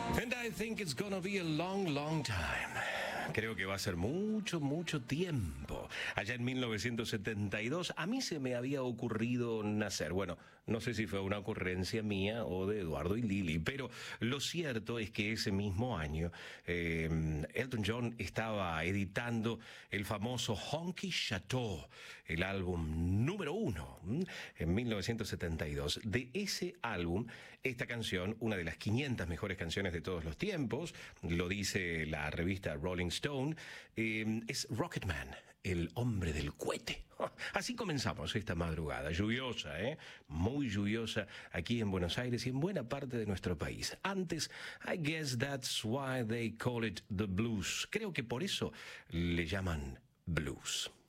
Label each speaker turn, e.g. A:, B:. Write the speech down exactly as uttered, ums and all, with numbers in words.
A: And I think it's gonna be a long, long time. Creo que va a ser mucho, mucho tiempo. Allá en mil novecientos setenta y dos, a mí se me había ocurrido nacer. Bueno, no sé si fue una ocurrencia mía o de Eduardo y Lili, pero lo cierto es que ese mismo año eh, Elton John estaba editando el famoso Honky Chateau, el álbum número uno, en mil novecientos setenta y dos. De ese álbum, esta canción, una de las quinientas mejores canciones de todos los tiempos, lo dice la revista Rolling Stone, eh, es Rocketman, el hombre del cohete. Así comenzamos esta madrugada, lluviosa, ¿eh? Muy lluviosa aquí en Buenos Aires y en buena parte de nuestro país. Antes, I guess that's why they call it the blues. Creo que por eso le llaman blues.